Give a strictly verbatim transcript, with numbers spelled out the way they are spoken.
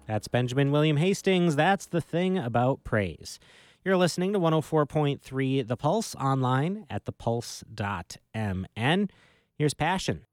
That's Benjamin William Hastings. That's the thing about praise. You're listening to one oh four point three The Pulse, online at the pulse dot m n. Here's Passion